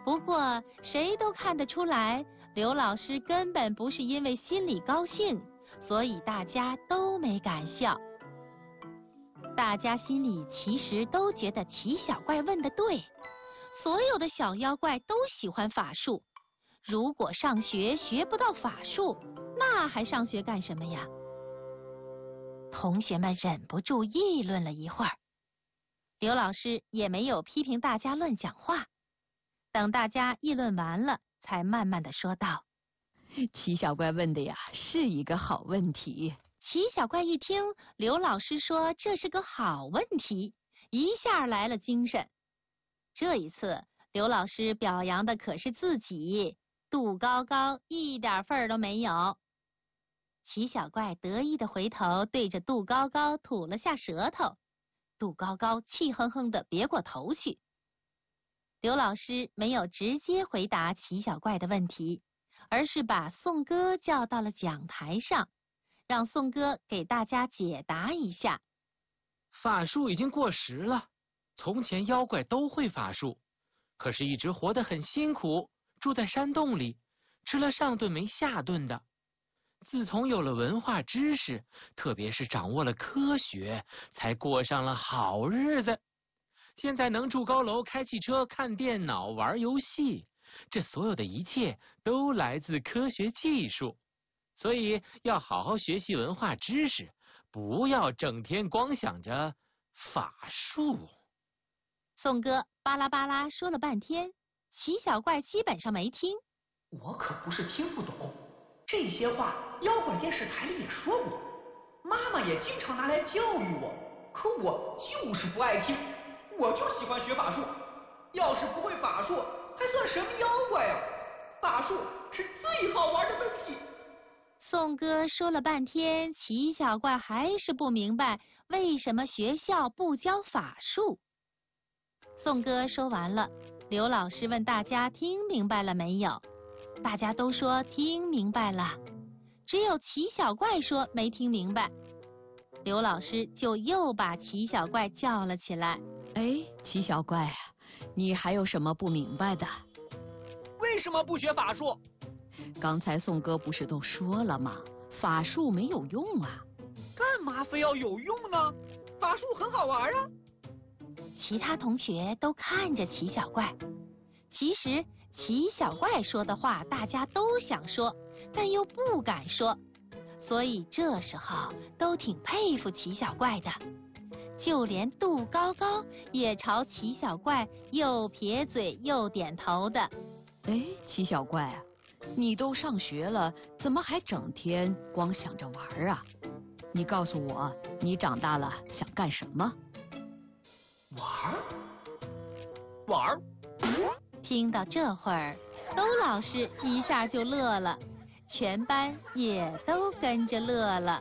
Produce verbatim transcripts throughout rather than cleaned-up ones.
不过谁都看得出来，刘老师根本不是因为心里高兴，所以大家都没敢笑。大家心里其实都觉得齐小怪问得对，所有的小妖怪都喜欢法术。如果上学学不到法术，那还上学干什么呀？同学们忍不住议论了一会儿，刘老师也没有批评大家乱讲话。等大家议论完了，才慢慢的说道： 齐小怪问的呀，是一个好问题。 齐小怪一听刘老师说这是个好问题，一下来了精神。这一次刘老师表扬的可是自己，杜高高一点份儿都没有。齐小怪得意的回头对着杜高高吐了下舌头，杜高高气哼哼的别过头去。刘老师没有直接回答齐小怪的问题，而是把宋哥叫到了讲台上，让宋哥给大家解答一下。 法术已经过时了，从前妖怪都会法术，可是一直活得很辛苦，住在山洞里，吃了上顿没下顿的。自从有了文化知识，特别是掌握了科学，才过上了好日子。现在能住高楼、开汽车、看电脑、玩游戏，这所有的一切都来自科学技术。所以要好好学习文化知识，不要整天光想着法术。 宋哥巴拉巴拉说了半天，齐小怪基本上没听。 我可不是听不懂，这些话妖怪电视台里也说过，妈妈也经常拿来教育我，可我就是不爱听，我就喜欢学法术。要是不会法术，还算什么妖怪啊？法术是最好玩的东西。 宋哥说了半天，齐小怪还是不明白为什么学校不教法术。宋哥说完了，刘老师问大家听明白了没有？大家都说听明白了，只有齐小怪说没听明白。刘老师就又把齐小怪叫了起来。 哎，齐小怪啊，你还有什么不明白的？ 为什么不学法术？ 刚才宋哥不是都说了吗？法术没有用啊。 干嘛非要有用呢？法术很好玩啊。 其他同学都看着齐小怪，其实齐小怪说的话大家都想说，但又不敢说，所以这时候都挺佩服齐小怪的。就连杜高高也朝齐小怪又撇嘴又点头的。 哎，齐小怪啊，你都上学了，怎么还整天光想着玩啊？你告诉我，你长大了想干什么？ 玩玩。 听到这会儿，周老师一下就乐了，全班也都跟着乐了。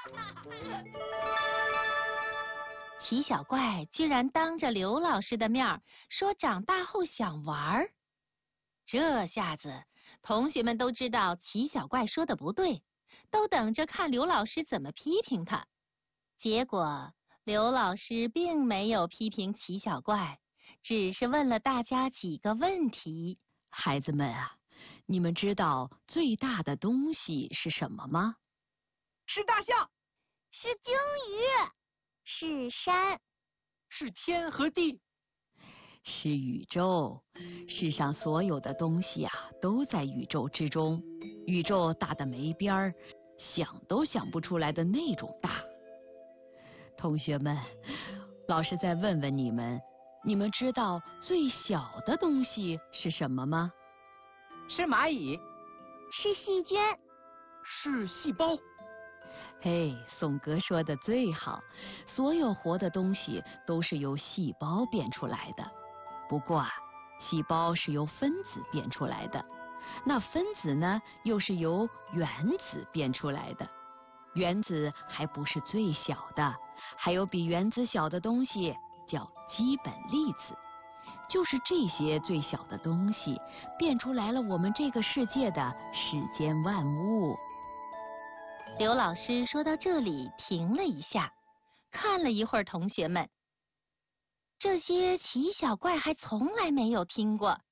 齐小怪居然当着刘老师的面说长大后想玩，这下子同学们都知道齐小怪说的不对，都等着看刘老师怎么批评他。结果刘老师并没有批评齐小怪，只是问了大家几个问题。 孩子们啊，你们知道最大的东西是什么吗？ 是大象。 是鲸鱼。是山。 是天和地。 是宇宙。世上所有的东西啊，都在宇宙之中。宇宙大得没边儿，想都想不出来的那种大。同学们，老师再问问你们，你们知道最小的东西是什么吗？ 是蚂蚁。 是细菌。 是细胞。 嘿，宋哥说的最好，所有活的东西都是由细胞变出来的。不过啊，细胞是由分子变出来的，那分子呢，又是由原子变出来的。原子还不是最小的，还有比原子小的东西，叫基本粒子。就是这些最小的东西，变出来了我们这个世界的世间万物。 刘老师说到这里停了一下，看了一会儿同学们，这些齐小怪还从来没有听过，